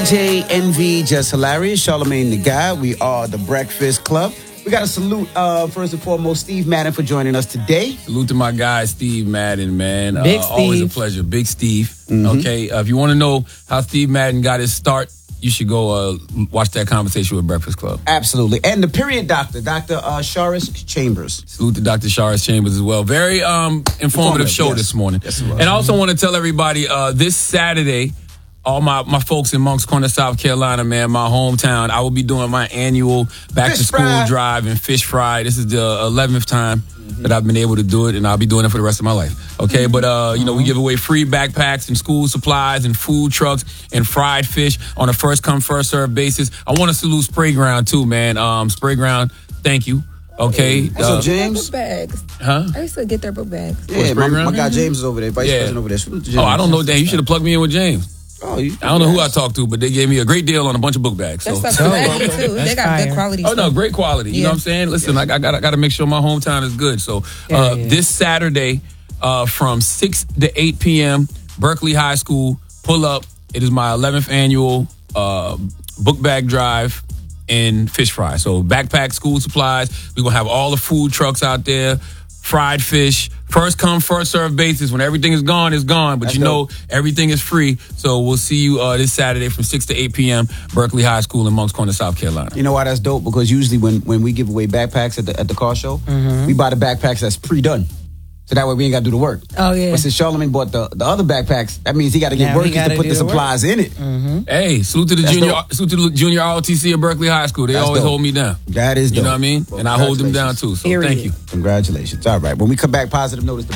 DJ Envy, Just Hilarious, Charlamagne the Guy. We are the Breakfast Club. We got to salute, first and foremost, Steve Madden for joining us today. Salute to my guy, Steve Madden, man. Big Steve. Always a pleasure. Big Steve. Mm-hmm. Okay, if you want to know how Steve Madden got his start, you should go watch that conversation with Breakfast Club. Absolutely. And the period doctor, Dr. Sharis Chambers. Salute to Dr. Sharis Chambers as well. Very informative show yes. this morning. Yes, it was. And I also want to tell everybody, this Saturday, all my folks in Moncks Corner, South Carolina, man, my hometown, I will be doing my annual back-to-school drive and fish fry. This is the 11th time that I've been able to do it, and I'll be doing it for the rest of my life. Okay, but, we give away free backpacks and school supplies and food trucks and fried fish on a first-come, first-served basis. I want to salute Sprayground, too, man. Sprayground, thank you. Okay. So, James? Book bags. Huh? I used to get their book bags. Yeah, my guy James is over there, vice president over there. Salute to James. I don't know, Dan. You should have plugged me in with James. I don't know who I talked to, but they gave me a great deal on a bunch of book bags. That stuff's quality, too. They got good quality stuff. Oh, no, great quality. You know what I'm saying? Listen, I got to make sure my hometown is good. So this Saturday from 6 to 8 p.m., Berkeley High School, pull up. It is my 11th annual book bag drive and fish fry. So backpack, school supplies. We're going to have all the food trucks out there, fried fish, first come, first served basis. When everything is gone, it's gone. But everything is free. So we'll see you this Saturday from 6 to 8 p.m., Berkeley High School in Moncks Corner, South Carolina. You know why that's dope? Because usually when we give away backpacks at the car show, we buy the backpacks that's pre-done. So that way we ain't got to do the work. Oh, yeah. But since Charlamagne bought the other backpacks, that means he got to get workers to put the supplies in it. Hey, salute to the junior ROTC at Berkeley High School. They always hold me down. That is dope. You know what I mean? Well, and I hold them down too. So thank you. Congratulations. All right. When we come back, positive notice.